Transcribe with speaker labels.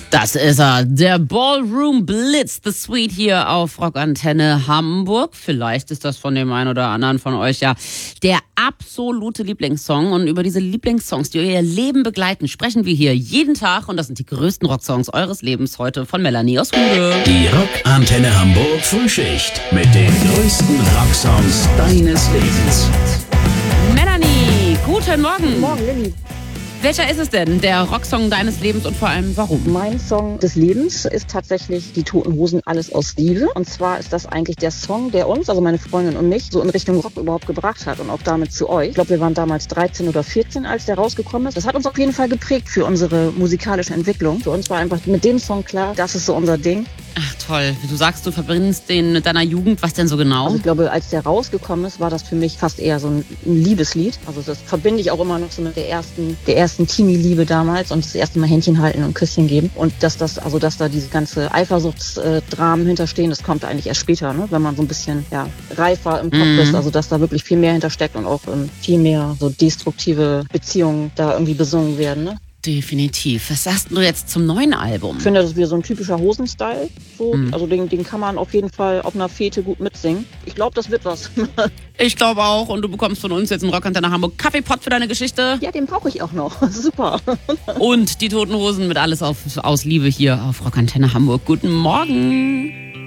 Speaker 1: Das ist er, der Ballroom Blitz, The Sweet hier auf Rockantenne Hamburg. Vielleicht ist das von dem einen oder anderen von euch ja der absolute Lieblingssong. Und über diese Lieblingssongs, die euer Leben begleiten, sprechen wir hier jeden Tag. Und das sind die größten Rocksongs eures Lebens heute von Melanie aus Rüde.
Speaker 2: Die Rockantenne Hamburg Frühschicht mit den größten Rocksongs deines Lebens.
Speaker 1: Melanie, guten Morgen.
Speaker 3: Guten Morgen, Lilly.
Speaker 1: Welcher ist es denn, der Rocksong deines Lebens und vor allem warum?
Speaker 3: Mein Song des Lebens ist tatsächlich die Toten Hosen, Alles aus Liebe. Und zwar ist das eigentlich der Song, der uns, also meine Freundin und mich, so in Richtung Rock überhaupt gebracht hat und auch damit zu euch. Ich glaube, wir waren damals 13 oder 14, als der rausgekommen ist. Das hat uns auf jeden Fall geprägt für unsere musikalische Entwicklung. Für uns war einfach mit dem Song klar, das ist so unser Ding.
Speaker 1: Ach toll, du sagst, du verbindest den mit deiner Jugend. Was denn so genau?
Speaker 3: Also ich glaube, als der rausgekommen ist, war das für mich fast eher so ein Liebeslied. Also das verbinde ich auch immer noch so mit der ersten Teenie-Liebe damals und das erste Mal Händchen halten und Küsschen geben. Und dass da diese ganze Eifersuchtsdramen hinterstehen, das kommt eigentlich erst später, ne? Wenn man so ein bisschen reifer im Kopf ist. Also dass da wirklich viel mehr hintersteckt und auch viel mehr so destruktive Beziehungen da irgendwie besungen werden, ne?
Speaker 1: Definitiv. Was sagst du jetzt zum neuen Album?
Speaker 3: Ich finde, das ist wieder so ein typischer Hosenstyle. So. Also den kann man auf jeden Fall auf einer Fete gut mitsingen. Ich glaube, das wird was.
Speaker 1: Ich glaube auch. Und du bekommst von uns jetzt einen Rockantenne Hamburg Kaffeepott für deine Geschichte.
Speaker 3: Ja, den brauche ich auch noch. Super.
Speaker 1: Und die Toten Hosen mit Alles aus Liebe hier auf Rockantenne Hamburg. Guten Morgen.